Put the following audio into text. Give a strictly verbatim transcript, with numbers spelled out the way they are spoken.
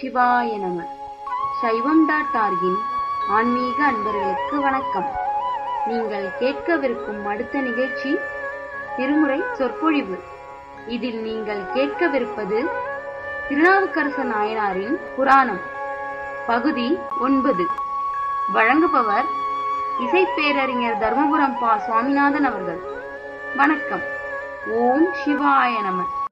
சிவாய நம. சைவம் டாட் ஆர்கின் ஆன்மீக அன்பர்களுக்கு வணக்கம். நீங்கள் கேட்கவிருக்கும் அடுத்த நிகழ்ச்சி திருமுறை சொற்பொழிவு. இதில் நீங்கள் கேட்கவிருப்பது திருநாவுக்கரசு நாயனாரின் புராணம் பகுதி ஒன்பது. வழங்குபவர் இசைப்பேரறிஞர் தர்மபுரம் பா சுவாமிநாதன் அவர்கள். வணக்கம். ஓம் சிவாய நம.